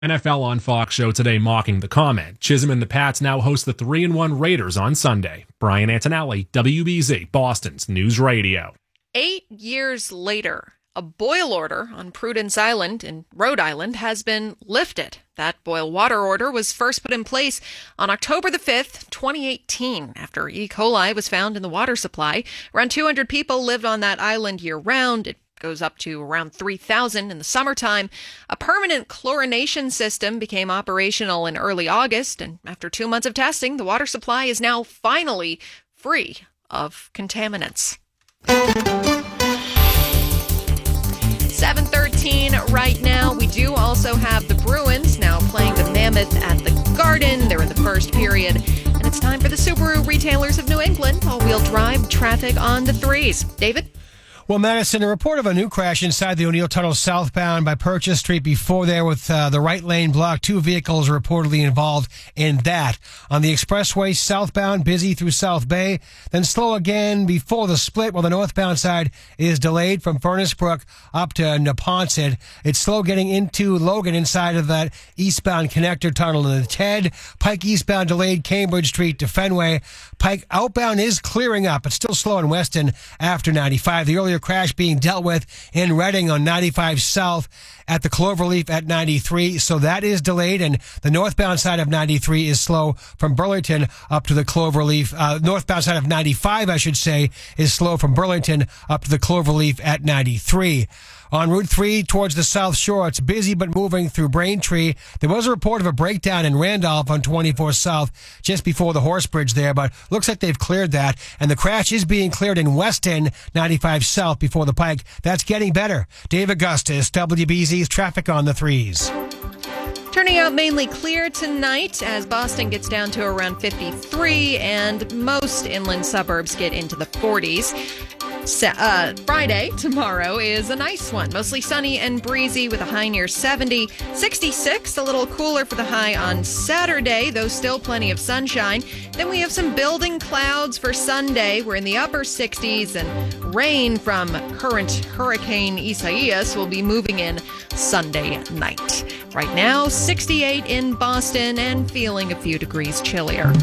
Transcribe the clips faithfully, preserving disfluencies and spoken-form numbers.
N F L on Fox show today mocking the comment. Chisholm and the Pats now host the three and one Raiders on Sunday. Brian Antonelli, W B Z, Boston's News Radio. Eight years later, a boil order on Prudence Island in Rhode Island has been lifted. That boil water order was first put in place on October the fifth, twenty eighteen, after E. coli was found in the water supply. Around two hundred people lived on that island year-round. It goes up to around three thousand in the summertime. A permanent chlorination system became operational in early August, and after two months of testing, the water supply is now finally free of contaminants. seven thirteen right now. We do also have the Bruins now playing the Mammoth at the Garden. They're in the first period. And it's time for the Subaru Retailers of New England all-wheel drive traffic on the threes. David? Well, Madison, a report of a new crash inside the O'Neill Tunnel southbound by Purchase Street before there with uh, the right lane blocked. Two vehicles reportedly involved in that. On the expressway southbound, busy through South Bay, then slow again before the split while the northbound side is delayed from Furnace Brook up to Neponset. It's slow getting into Logan inside of that eastbound connector tunnel in the Ted. Pike eastbound delayed Cambridge Street to Fenway. Pike outbound is clearing up, but still slow in Weston after ninety-five. The earlier crash being dealt with in Reading on ninety-five South at the Cloverleaf at ninety-three. So that is delayed, and the northbound side of ninety-three is slow from Burlington up to the Cloverleaf. Uh, northbound side of ninety-five, I should say, is slow from Burlington up to the Cloverleaf at ninety-three. On Route three towards the South Shore, it's busy but moving through Braintree. There was a report of a breakdown in Randolph on twenty-four South just before the Horse Bridge there, but looks like they've cleared that. And the crash is being cleared in Weston, ninety-five South before the Pike. That's getting better. Dave Augustus, W B Z's Traffic on the Threes. Turning out mainly clear tonight as Boston gets down to around fifty-three and most inland suburbs get into the forties. Uh, Friday, tomorrow, is a nice one. Mostly sunny and breezy with a high near seventy. sixty-six, a little cooler for the high on Saturday, though still plenty of sunshine. Then we have some building clouds for Sunday. We're in the upper sixties, and rain from current Hurricane Isaias will be moving in Sunday night. Right now, sixty-eight in Boston and feeling a few degrees chillier.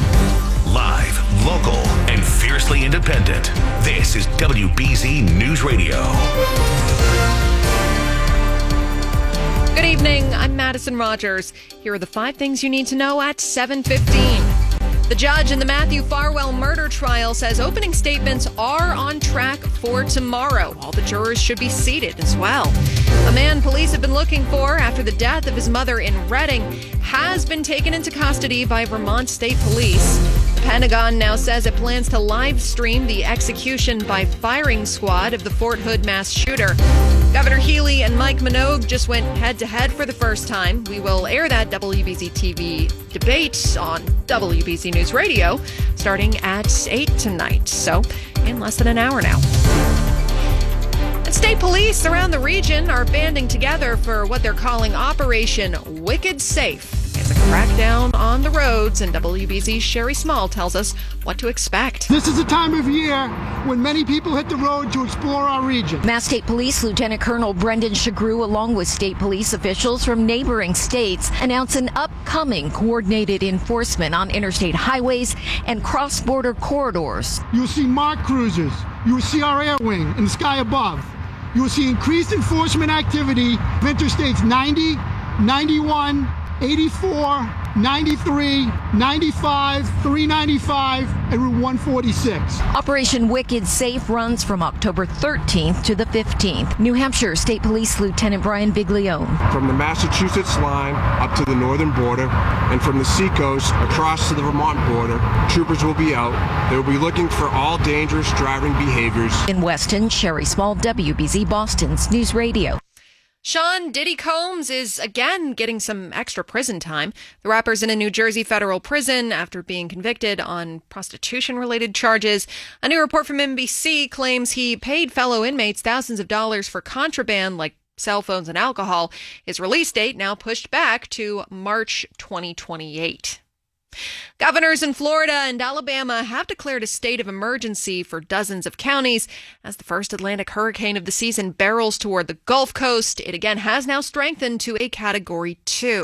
Live, local, and fiercely independent. This is W B Z News Radio. Good evening. I'm Madison Rogers. Here are the five things you need to know at seven fifteen. The judge in the Matthew Farwell murder trial says opening statements are on track for tomorrow. All the jurors should be seated as well. A man police have been looking for after the death of his mother in Reading has been taken into custody by Vermont State Police. The Pentagon now says it plans to live stream the execution by firing squad of the Fort Hood mass shooter. Governor Healy and Mike Minogue just went head-to-head for the first time. We will air that W B Z T V debate on W B Z News Radio starting at eight tonight, so in less than an hour now. And state police around the region are banding together for what they're calling Operation Wicked Safe. It's a crackdown on the roads, and W B Z's Sherry Small tells us what to expect. This is a time of year when many people hit the road to explore our region. Mass State Police Lieutenant Colonel Brendan Shagru, along with state police officials from neighboring states, announce an upcoming coordinated enforcement on interstate highways and cross-border corridors. You'll see marked cruisers. You will see our air wing in the sky above. You will see increased enforcement activity of interstates ninety, ninety-one, eighty-four, ninety-three, ninety-five, three ninety-five, and Route one forty-six. Operation Wicked Safe runs from October thirteenth to the fifteenth. New Hampshire State Police Lieutenant Brian Biglione. From the Massachusetts line up to the northern border, and from the seacoast across to the Vermont border, troopers will be out. They will be looking for all dangerous driving behaviors. In Weston, Sherry Small, W B Z Boston's News Radio. Sean Diddy Combs is again getting some extra prison time. The rapper's in a New Jersey federal prison after being convicted on prostitution-related charges. A new report from N B C claims he paid fellow inmates thousands of dollars for contraband like cell phones and alcohol. His release date now pushed back to March twenty twenty-eight. Governors in Florida and Alabama have declared a state of emergency for dozens of counties as the first Atlantic hurricane of the season barrels toward the Gulf Coast. It again has now strengthened to a Category two.